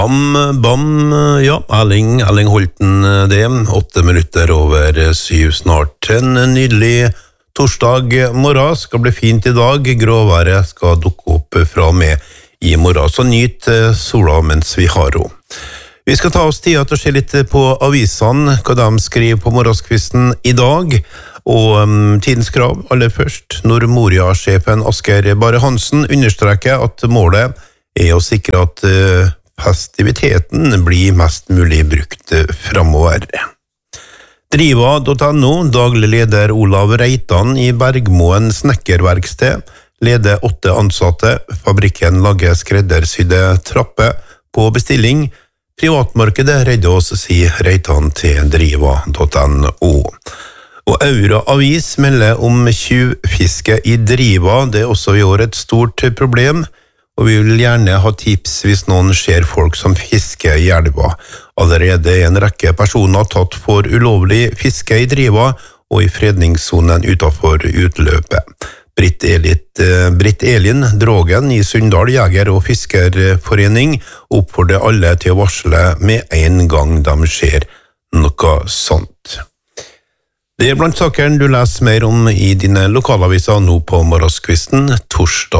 Bam, ja, Erling Holten det, 8 minutter over 7 snart. En nydelig torsdag morgen, skal bli fint i dag, gråværet skal dukke opp fra med i morgen, så nyt sola mens vi har ro. Vi skal ta oss tid til å se litt på avisene, hva de skriver på morgenskvisten i dag, og tidens krav aller først. Når Moria-sjefen Asger Barre Hansen understreker at målet å sikre at festiviteten blir mest mulig brukt fremover. Driva.no, daglig leder Olav Reitan i Bergmoen snekkerverksted, leder 8 ansatte, fabrikken lager skreddersydde trapper på bestilling. Privatmarkedet redder oss, sier Reitan til Driva.no. Og Aura Avis melder om tjuvfiske i Driva, det også i år et stort problem. Og vi vil gjerne ha tips hvis noen ser folk som fisker i elva. Allerede en rekke personer tatt for ulovlig fiske i Driva og i fredningssonen utenfor utløpet. Britt Elin Drogen i Sunndal Jeger- og Fiskerforening oppfordrer alle til å varsle med en gang de ser noe sånt. Det blant sakene du leser mer om i dine lokalaviser nå på morgenskvisten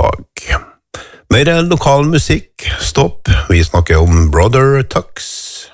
torsdag. Mer lokal musikk, stopp, vi snakker om Brother Tux.